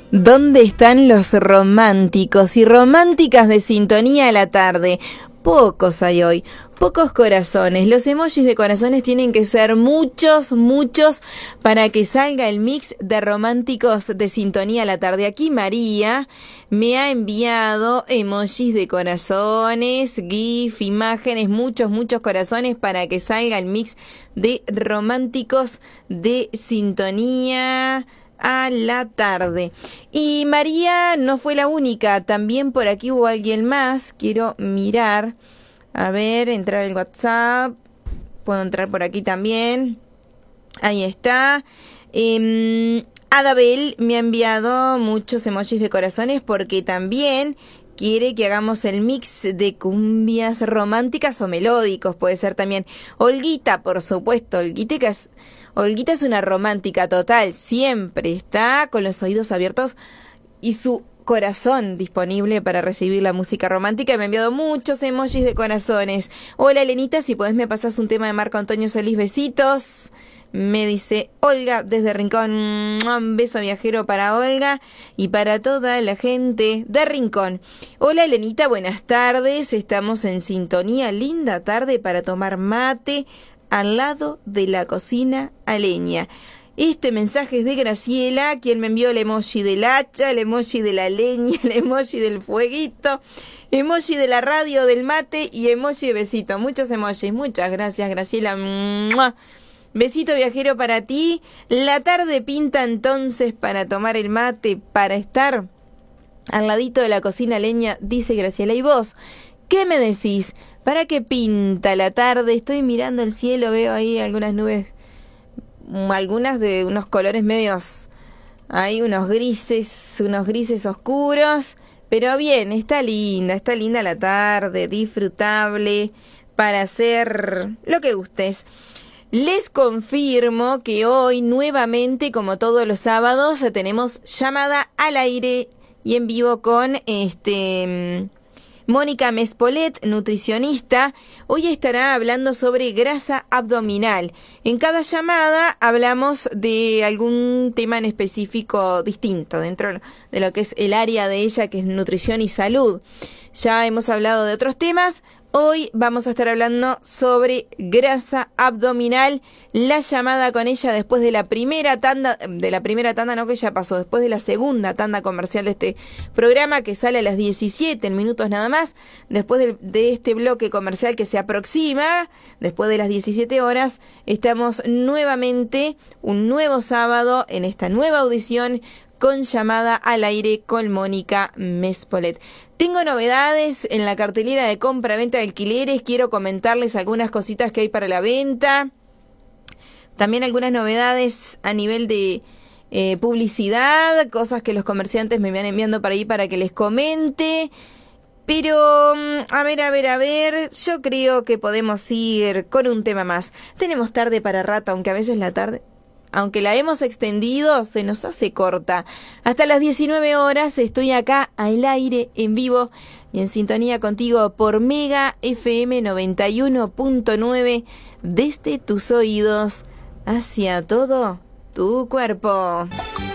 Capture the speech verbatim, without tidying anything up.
¿Dónde están los románticos y románticas de Sintonía a la Tarde? Pocos hay hoy, pocos corazones. Los emojis de corazones tienen que ser muchos, muchos para que salga el mix de románticos de Sintonía a la Tarde. Aquí María me ha enviado emojis de corazones, GIF, imágenes, muchos, muchos corazones para que salga el mix de románticos de Sintonía a la Tarde. Y María no fue la única, también por aquí hubo alguien más. Quiero mirar, a ver, entrar al WhatsApp, puedo entrar por aquí también, ahí está. eh, Adabel me ha enviado muchos emojis de corazones porque también quiere que hagamos el mix de cumbias románticas o melódicos, puede ser también. Olguita, por supuesto, Olguita es, Olguita es una romántica total, siempre está con los oídos abiertos y su corazón disponible para recibir la música romántica. Me ha enviado muchos emojis de corazones. Hola Elenita, si podés me pasás un tema de Marco Antonio Solís, besitos. Me dice Olga desde Rincón. Un beso viajero para Olga y para toda la gente de Rincón. Hola Elenita, buenas tardes. Estamos en sintonía. Linda tarde para tomar mate al lado de la cocina a leña. Este mensaje es de Graciela, quien me envió el emoji del hacha, el emoji de la leña, el emoji del fueguito, emoji de la radio, del mate y emoji de besito. Muchos emojis. Muchas gracias, Graciela. ¡Mua! Besito viajero para ti. La tarde pinta entonces para tomar el mate, para estar al ladito de la cocina leña, dice Graciela. ¿Y vos? ¿Qué me decís? ¿Para qué pinta la tarde? Estoy mirando el cielo, veo ahí algunas nubes, algunas de unos colores medios, hay unos grises, unos grises oscuros, pero bien, está linda, está linda la tarde, disfrutable para hacer lo que gustes. Les confirmo que hoy nuevamente, como todos los sábados, tenemos llamada al aire y en vivo con este Mónica Mespolet, nutricionista. Hoy estará hablando sobre grasa abdominal. En cada llamada hablamos de algún tema en específico distinto dentro de lo que es el área de ella, que es nutrición y salud. Ya hemos hablado de otros temas. Hoy vamos a estar hablando sobre grasa abdominal. La llamada con ella después de la primera tanda, de la primera tanda no que ya pasó, después de la segunda tanda comercial de este programa que sale a las diecisiete en minutos nada más. Después de, de este bloque comercial que se aproxima, después de las diecisiete horas, estamos nuevamente un nuevo sábado en esta nueva audición con llamada al aire con Mónica Mespolet. Tengo novedades en la cartelera de compra-venta de alquileres. Quiero comentarles algunas cositas que hay para la venta. También algunas novedades a nivel de eh, publicidad, cosas que los comerciantes me van enviando para ahí para que les comente. Pero, a ver, a ver, a ver, yo creo que podemos ir con un tema más. Tenemos tarde para rato, aunque a veces la tarde, aunque la hemos extendido, se nos hace corta. Hasta las diecinueve horas estoy acá al aire, en vivo y en sintonía contigo por Mega F M noventa y uno punto nueve, desde tus oídos hacia todo tu cuerpo.